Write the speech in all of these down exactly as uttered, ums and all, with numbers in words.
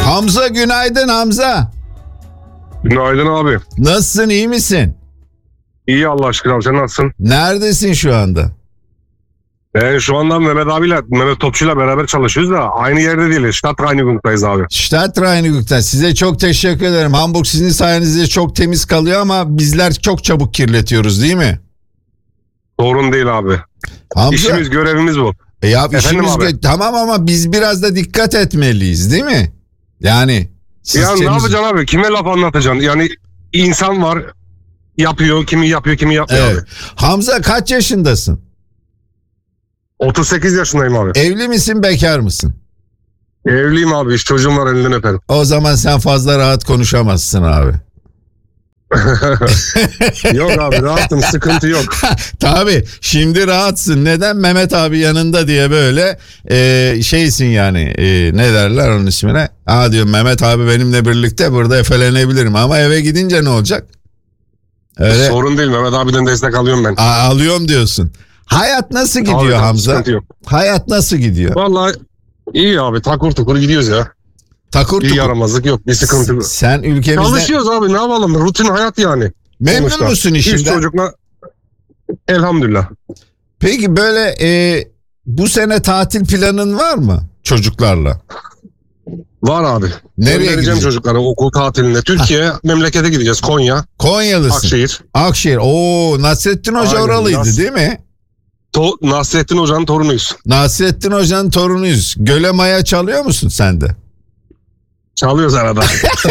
Hamza günaydın Hamza. Günaydın abi. Nasılsın, iyi misin? İyi Allah aşkına abi, sen nasılsın? Neredesin şu anda? Ben şu anda Mehmet abiyle, Mehmet Topçu'yla beraber çalışıyoruz da aynı yerde değiliz. Stadtreinigung'dayız abi. Stadtreinigung'da. Size çok teşekkür ederim. Hamburg sizin sayenizde çok temiz kalıyor ama bizler çok çabuk kirletiyoruz değil mi? Sorun değil abi. Hamza, İşimiz, görevimiz bu. E ya Efendim işimiz abi? gö- tamam ama biz biraz da dikkat etmeliyiz değil mi? Yani siz Ya ne temiz- yapacaksın abi? Kime laf anlatacaksın? Yani insan var, yapıyor, kimi yapıyor, kimi yapmıyor Evet. abi. Hamza kaç yaşındasın? otuz sekiz yaşındayım abi. Evli misin, bekar mısın? Evliyim abi, iş çocuğum var, elinden öperim. O zaman sen fazla rahat konuşamazsın abi. Yok abi, rahatım, sıkıntı yok. Tabii şimdi rahatsın. Neden? Mehmet abi yanında diye böyle e, şeysin yani, e, ne derler onun ismine? Aa diyorum, Mehmet abi benimle birlikte burada efelenebilirim ama eve gidince ne olacak? Öyle Sorun değil, Mehmet abiden destek alıyorum ben. a- alıyorum diyorsun. Hayat nasıl gidiyor Abi, Hamza? sıkıntı yok. Hayat nasıl gidiyor? Vallahi iyi abi, takur tukur gidiyoruz ya. Takur Bir tukur. yaramazlık yok, bir sıkıntı yok. Sen ülkemizde Çalışıyoruz abi, ne yapalım, rutin hayat yani. memnun Sonuçta. musun İş işinden? çocukla elhamdülillah. Peki böyle e, bu sene tatil planın var mı çocuklarla? Var abi. Nereye Göndereceğim gideceksin? çocuklara okul tatiline. Türkiye memlekete gideceğiz, Konya, Konyalısın. Akşehir. Akşehir. Oo, Nasrettin Hoca Aynen, oralıydı Nas- değil mi? To Nasrettin Hoca'nın torunuyuz. Nasrettin Hoca'nın torunuyuz. Göle maya çalıyor musun sen de? Çalıyoruz arada.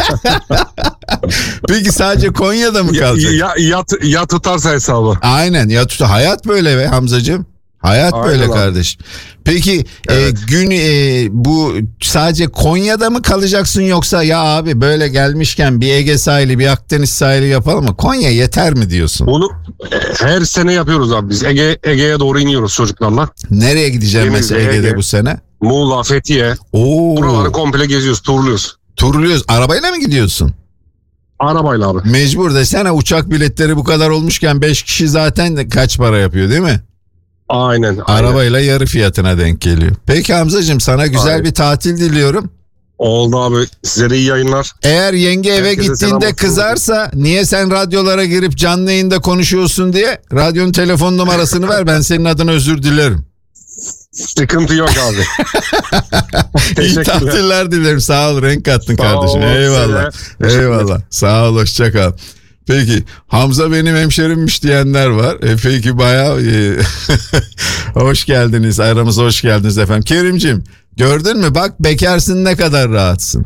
Peki sadece Konya'da mı ya, kalacak? ya, ya, ya tutarsa hesabı. Aynen ya, tut. Hayat böyle be Hamzacığım. Hayat Aynen böyle abi. kardeşim. Peki Evet. e, gün e, bu sadece Konya'da mı kalacaksın yoksa ya abi böyle gelmişken bir Ege sahili, bir Akdeniz sahili yapalım mı? Konya yeter mi diyorsun? Bunu her sene yapıyoruz abi biz. Ege Ege'ye doğru iniyoruz çocuklarla. Nereye gideceğim Deniz, mesela Ege'de Ege. bu sene? Muğla, Fethiye. Oo, Buraları komple geziyoruz, turluyoruz. turluyoruz. Arabayla mı gidiyorsun? Arabayla abi. Mecbur desene, uçak biletleri bu kadar olmuşken beş kişi zaten kaç para yapıyor değil mi? Aynen. aynen. Arabayla yarı fiyatına denk geliyor. Peki Hamzacığım, sana güzel Aynen. bir tatil diliyorum. Oldu abi. Size de iyi yayınlar. Eğer yenge eve Herkese selam gittiğinde olsun. kızarsa niye sen radyolara girip canlı yayında konuşuyorsun diye radyonun telefon numarasını ver, ben senin adına özür dilerim. Sıkıntı yok abi. İyi Teşekkürler. tatiller dilerim. Sağ ol, renk kattın Sağ kardeşim. ol, Eyvallah. size. Eyvallah. Sağ ol, hoşça kal. Peki Hamza benim hemşerimmiş diyenler var. E, peki bayağı e, hoş geldiniz. Aramıza hoş geldiniz efendim. Kerimcim, gördün mü? Bak bekarsın, ne kadar rahatsın.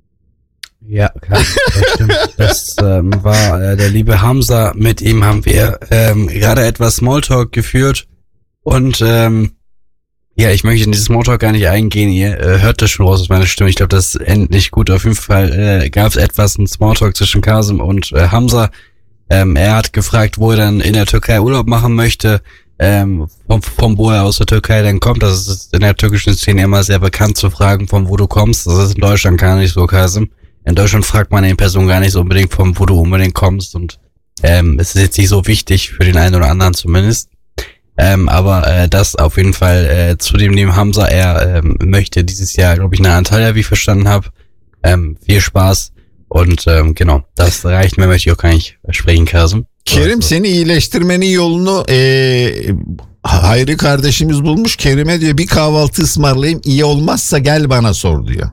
Ja, das stimmt. Das ähm, war äh, der liebe Hamza. Mit ihm haben wir ähm, gerade etwas Smalltalk geführt. Und ähm, ja, ich möchte in dieses Smalltalk gar nicht eingehen. Ihr äh, hört das schon raus aus meiner Stimme. Ich glaube, das ist endlich gut. Auf jeden Fall äh, gab es etwas ein Smalltalk zwischen Kasim und äh, Hamza. Ähm, er hat gefragt, wo er dann in der Türkei Urlaub machen möchte. Ähm, vom, vom wo er aus der Türkei dann kommt. Das ist in der türkischen Szene immer sehr bekannt zu fragen, von wo du kommst. Das ist in Deutschland gar nicht so, Kasim. In Deutschland fragt man den Person gar nicht so unbedingt, von wo du unbedingt kommst. Und ähm, es ist jetzt nicht so wichtig, für den einen oder anderen zumindest. Ähm, aber äh, das auf jeden Fall äh, zu dem lieben Hamza. Er ähm, möchte dieses Jahr, glaube ich, nach Antalya, wie ich verstanden habe. Ähm, viel Spaß. Und ähm, genau, das reicht. Mehr möchte ich auch gar nicht sprechen, Kasim. Kerim, seni iyileştirmenin yolunu e, Hayri kardeşimiz bulmuş. Kerim'e diyor bir kahvaltı ısmarlayayım, iyi olmazsa gel bana sor diyor.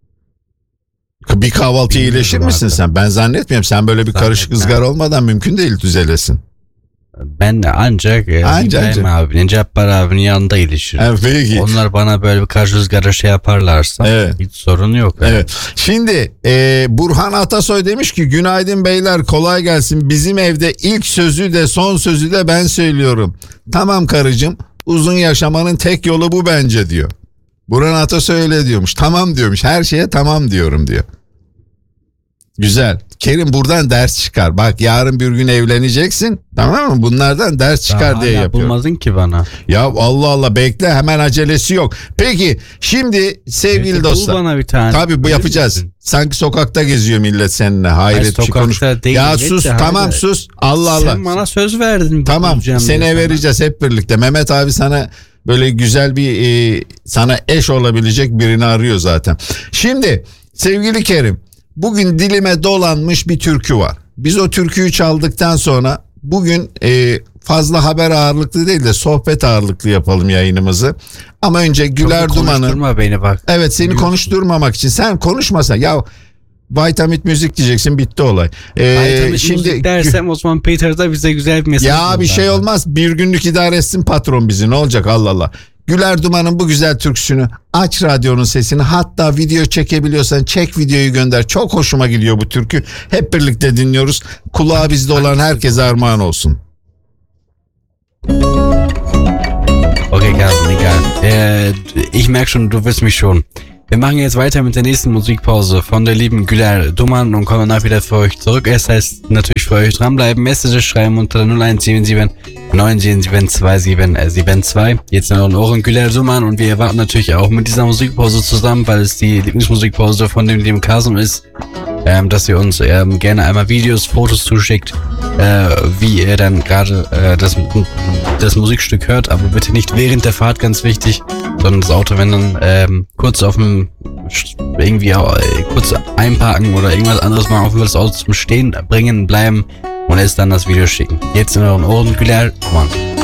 Bir kahvaltı Bilmiyorum iyileşir misin abi. sen? Ben zannetmiyorum. Sen böyle bir karışık Zannetmem. ızgara olmadan mümkün değil düzelesin. Ben ancak, e, Ancak, İbrahim ancak. abinin, Cabbar abinin yanında iyileşirim. Evet, peki. Onlar bana böyle bir karşı rüzgara şey yaparlarsa Evet. hiç sorun yok. Evet. Şimdi e, Burhan Atasoy demiş ki günaydın beyler, kolay gelsin. Bizim evde ilk sözü de son sözü de ben söylüyorum. Tamam karıcığım, uzun yaşamanın tek yolu bu bence diyor. Burhan Atasoy öyle diyormuş. Tamam diyormuş, her şeye tamam diyorum diyor. Güzel. Kerim, buradan ders çıkar. Bak yarın bir gün evleneceksin. Tamam mı? Bunlardan ders çıkar Daha diye hala yapıyorum. bulmadın ki bana. Ya Allah Allah, bekle, hemen acelesi yok. Peki şimdi sevgili Peki, dostlar. bul bana bir tane. Tabii bu Verir yapacağız. misin? Sanki sokakta geziyor millet seninle. Hayret bir şey sokakta konuş. değil, Ya millet sus de tamam hayır. sus. Allah Allah. Sen bana söz verdin. Tamam, bulacağım seni diye sana. vereceğiz hep birlikte. Mehmet abi sana böyle güzel bir e, sana eş olabilecek birini arıyor zaten. Şimdi Sevgili Kerim, bugün dilime dolanmış bir türkü var. Biz o türküyü çaldıktan sonra bugün e, fazla haber ağırlıklı değil de sohbet ağırlıklı yapalım yayınımızı. Ama önce Güler Duman'ın... Konuşturma beni bak. Evet, seni Biliyorsun. konuşturmamak için. Sen konuşmasan ya Vitamin müzik diyeceksin, bitti olay. Ee, Şimdi şimdi dersem Osman Peter da bize güzel bir mesaj. ya bir şey olmaz, bir günlük idare etsin patron bizi, ne olacak, Allah Allah. Güler Duman'ın bu güzel türküsünü aç, radyonun sesini, hatta video çekebiliyorsan çek, videoyu gönder. Çok hoşuma gidiyor bu türkü. Hep birlikte dinliyoruz. Kulağı bizde olan herkese armağan olsun. Okay, Carsten, egal. Äh, ich merke schon, du willst mich schon. Wir machen jetzt weiter mit der nächsten Musikpause von der lieben Güler Duman und kommen danach wieder für euch zurück. Es heißt natürlich für euch dranbleiben, Messages schreiben unter null eins sieben sieben neun sieben sieben zwei sieben sieben zwei. Jetzt in euren Ohren Güler Duman, und wir erwarten natürlich auch mit dieser Musikpause zusammen, weil es die Lieblingsmusikpause von dem lieben Kasum ist, ähm, dass ihr uns ähm, gerne einmal Videos, Fotos zuschickt, äh, wie ihr dann gerade äh, das, das Musikstück hört, aber bitte nicht während der Fahrt, ganz wichtig, sondern das Auto, wenn dann ähm, kurz auf dem irgendwie äh, kurz einparken oder irgendwas anderes machen, auf das Auto zum Stehen bringen, bleiben und erst dann das Video schicken. Jetzt in euren Ohren, Güler Duman.